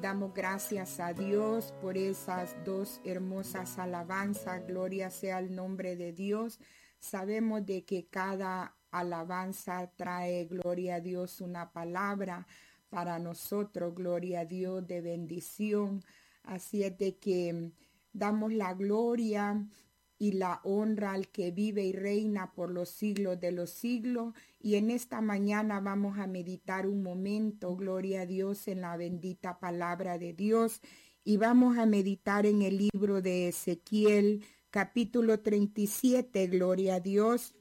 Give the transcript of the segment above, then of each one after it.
Damos gracias a Dios por esas dos hermosas alabanzas. Gloria sea el nombre de Dios. Sabemos de que cada alabanza trae, gloria a Dios, una palabra para nosotros, gloria a Dios, de bendición. Así es de que damos la gloria y la honra al que vive y reina por los siglos de los siglos. Y en esta mañana vamos a meditar un momento, gloria a Dios, en la bendita palabra de Dios. Y vamos a meditar en el libro de Ezequiel, capítulo 37, gloria a Dios,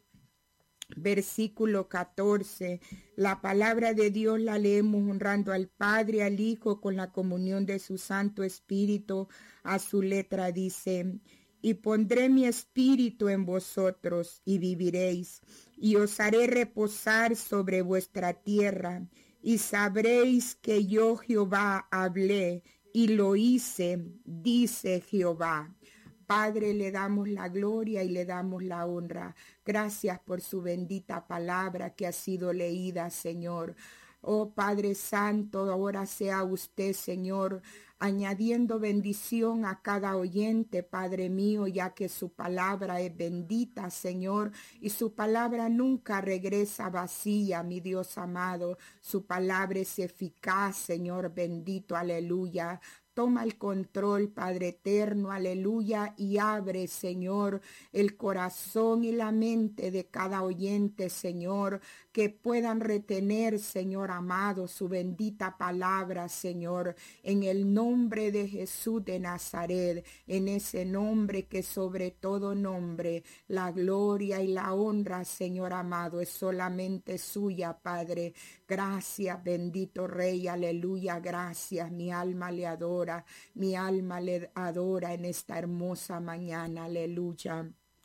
versículo 14. La palabra de Dios la leemos honrando al Padre, al Hijo, con la comunión de su Santo Espíritu. A su letra dice: y pondré mi espíritu en vosotros y viviréis, y os haré reposar sobre vuestra tierra, y sabréis que yo Jehová hablé y lo hice, dice Jehová. Padre, le damos la gloria y le damos la honra. Gracias por su bendita palabra que ha sido leída, Señor. Oh Padre Santo, ahora sea usted, Señor, añadiendo bendición a cada oyente, Padre mío, ya que su palabra es bendita, Señor, y su palabra nunca regresa vacía, mi Dios amado. Su palabra es eficaz, Señor bendito, aleluya. Toma el control, Padre eterno, aleluya, y abre, Señor, el corazón y la mente de cada oyente, Señor, que puedan retener, Señor amado, su bendita palabra, Señor, en el nombre de Jesús de Nazaret, en ese nombre que sobre todo nombre, la gloria y la honra, Señor amado, es solamente suya, Padre. Gracias, bendito Rey, aleluya, gracias, mi alma le adora. Mi alma le adora en esta hermosa mañana, aleluya.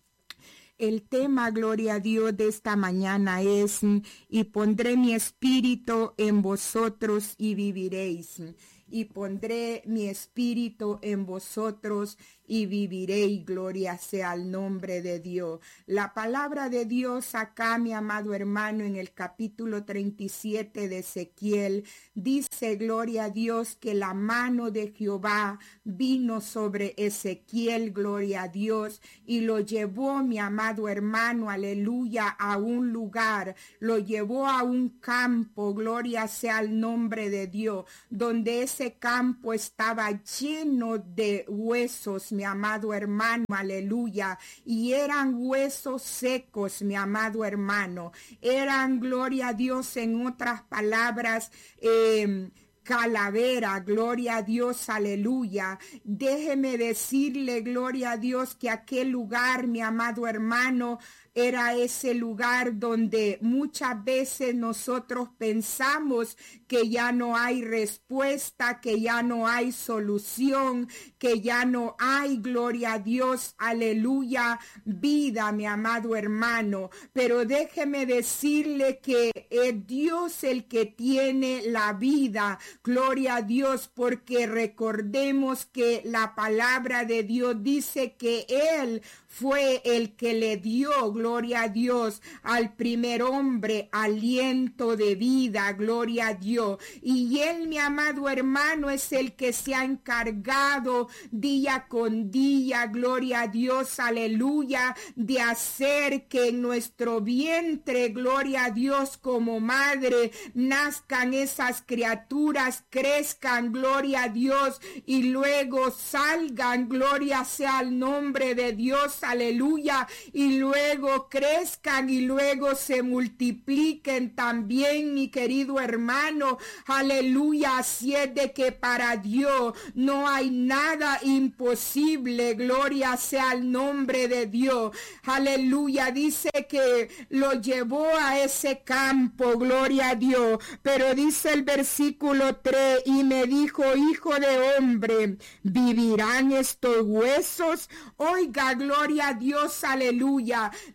El tema, gloria a Dios, de esta mañana es: y pondré mi espíritu en vosotros y viviréis. Y pondré mi espíritu en vosotros y viviréis, gloria sea al nombre de Dios. La palabra de Dios acá, mi amado hermano, en el capítulo 37 de Ezequiel, dice, gloria a Dios, que la mano de Jehová vino sobre Ezequiel, gloria a Dios, y lo llevó, mi amado hermano, aleluya, a un lugar, lo llevó a un campo, gloria sea al nombre de Dios, donde ese campo estaba lleno de huesos, mi amado hermano, aleluya, y eran huesos secos, mi amado hermano, eran, gloria a Dios, en otras palabras, calavera, gloria a Dios, aleluya. Déjeme decirle, gloria a Dios, que aquel lugar, mi amado hermano, era ese lugar donde muchas veces nosotros pensamos que ya no hay respuesta, que ya no hay solución, que ya no hay, gloria a Dios, aleluya, vida, mi amado hermano. Pero déjeme decirle que es Dios el que tiene la vida, gloria a Dios, porque recordemos que la palabra de Dios dice que Él fue el que le dio, gloria a Dios, al primer hombre aliento de vida, gloria a Dios. Y Él, mi amado hermano, es el que se ha encargado día con día, gloria a Dios, aleluya, de hacer que en nuestro vientre, gloria a Dios, como madre, nazcan esas criaturas, crezcan, gloria a Dios, y luego salgan, gloria sea al nombre de Dios, aleluya, y luego crezcan y luego se multipliquen también, mi querido hermano, aleluya. Así es de que para Dios no hay nada imposible, gloria sea al nombre de Dios, aleluya. Dice que lo llevó a ese campo, gloria a Dios, pero dice el versículo 3, y me dijo, hijo de hombre, ¿vivirán estos huesos? Oiga, gloria a Dios, aleluya.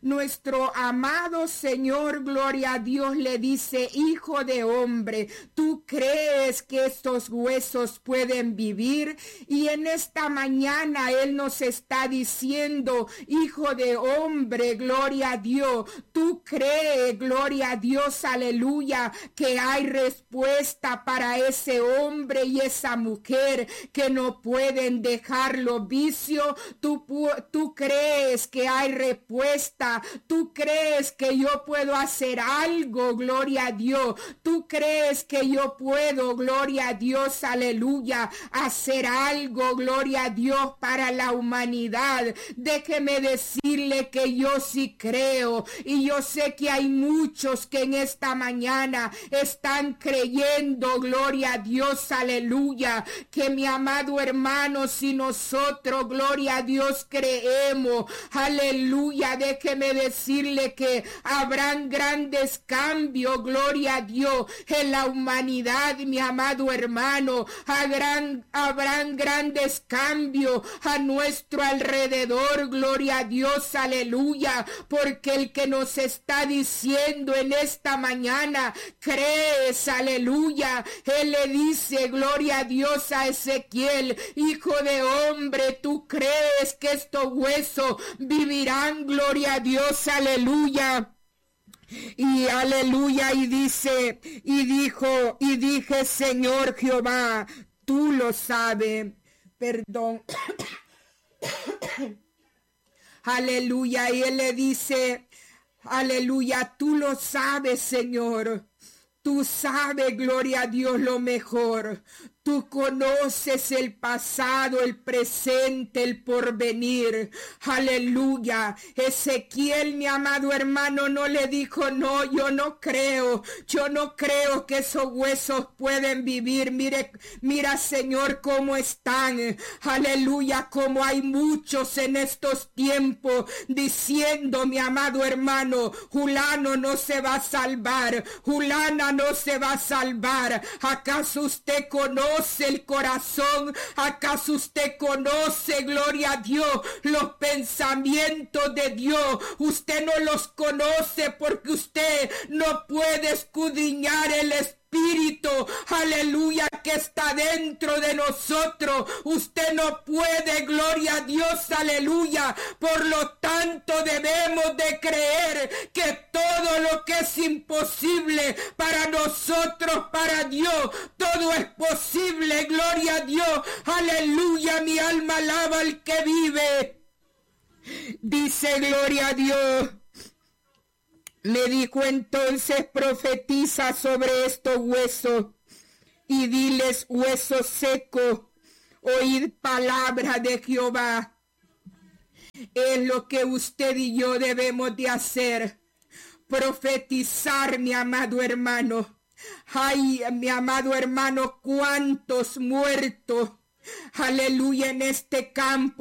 nuestro amado Señor, gloria a Dios, le dice: hijo de hombre, ¿tú crees que estos huesos pueden vivir? Y en esta mañana Él nos está diciendo: hijo de hombre, gloria a Dios, ¿tú crees, gloria a Dios, aleluya, que hay respuesta para ese hombre y esa mujer que no pueden dejar los vicios? ¿Tú crees que hay respuesta? ¿Tú crees que yo puedo hacer algo, gloria a Dios? ¿Tú crees que yo puedo, gloria a Dios, aleluya, hacer algo, gloria a Dios, para la humanidad? Déjeme decirle que yo sí creo, y yo sé que hay muchos que en esta mañana están creyendo, gloria a Dios, aleluya, que mi amado hermano, si nosotros, gloria a Dios, creemos, aleluya, déjeme decirle que habrán grandes cambios, gloria a Dios, en la humanidad, mi amado hermano. Habrán grandes cambios a nuestro alrededor, gloria a Dios, aleluya, porque el que nos está diciendo en esta mañana: crees, aleluya, Él le dice, gloria a Dios, a Ezequiel: hijo de hombre, ¿tú crees que estos huesos vivirán? Gloria a Dios, aleluya. Y aleluya, y dice, y dije: Señor Jehová, tú lo sabes. Perdón. Aleluya, y Él le dice: aleluya, tú lo sabes, Señor. Tú sabes, gloria a Dios, lo mejor. Tú conoces el pasado, el presente, el porvenir. Aleluya. Ezequiel, mi amado hermano, no le dijo: no, yo no creo que esos huesos pueden vivir. Mira, Señor, cómo están. Aleluya, como hay muchos en estos tiempos diciendo, mi amado hermano: Julano no se va a salvar, Julana no se va a salvar. ¿Acaso usted conoce el corazón? ¿Acaso usted conoce, gloria a Dios, los pensamientos de Dios? Usted no los conoce porque usted no puede escudriñar el Espíritu, aleluya, que está dentro de nosotros. Usted no puede, gloria a Dios, aleluya. Por lo tanto, debemos de creer que todo lo que es imposible para nosotros, para Dios, todo es posible, gloria a Dios, aleluya. Mi alma alaba al que vive. Dice, gloria a Dios. Me dijo entonces: profetiza sobre estos huesos y diles: huesos secos, oíd palabra de Jehová. Es lo que usted y yo debemos de hacer: profetizar, mi amado hermano. Ay, mi amado hermano, cuántos muertos, aleluya, en este campo